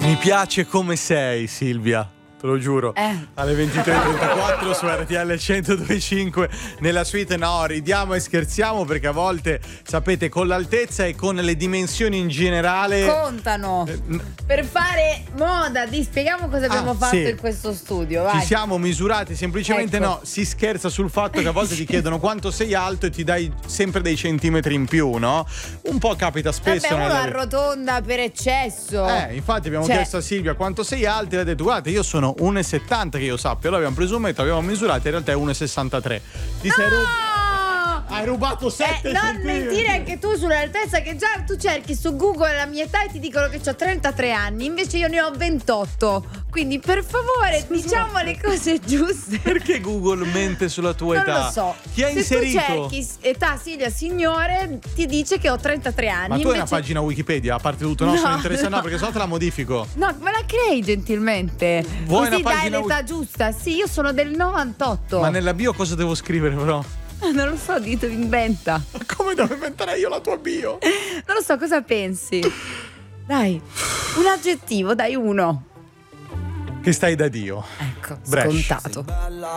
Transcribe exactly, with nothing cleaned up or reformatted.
Mi piace come sei, Silvia. Te lo giuro, eh. alle ventitré e trentaquattro su R T L centodue e cinque nella suite. No, ridiamo e scherziamo perché a volte, sapete, con l'altezza e con le dimensioni in generale contano. Eh, Per fare moda, ti spieghiamo cosa abbiamo Ah, fatto sì. in questo studio. Vai. Ci siamo misurati, semplicemente Ecco. no, si scherza sul fatto che a volte ti chiedono quanto sei alto e ti dai sempre dei centimetri in più, no? Un po' capita spesso. Vabbè, uno nella- arrotonda per eccesso. Eh, infatti abbiamo Cioè- chiesto a Silvia quanto sei alto e lei ha detto guarda io sono uno e settanta che io sappia. Allora abbiamo preso un metro, abbiamo misurato, in realtà è uno e sessantatré. Ti sei rubato. No! Hai rubato sette Eh, non centimetri. mentire anche tu sull'altezza, che già tu cerchi su Google la mia età e ti dicono che ho trentatré anni, invece io ne ho ventotto. Quindi per favore diciamo le cose giuste. Perché Google mente sulla tua Non età? lo so. Chi ha Se inserito? tu cerchi età Silvia Signore ti dice che ho trentatré anni. Ma tu hai una invece- pagina Wikipedia, a parte tutto, no? No, sono interessato, no, no. perché sennò te la modifico. No, me la crei gentilmente. Vuoi Così una dai pagina l'età wiki- giusta. Sì, io sono del novantotto. Ma nella bio cosa devo scrivere però? Non lo so, dito inventa. Come devo inventare io la tua bio? Non lo so, cosa pensi? Dai, un aggettivo, dai uno. Che stai da Dio. Ecco, Brescia. scontato.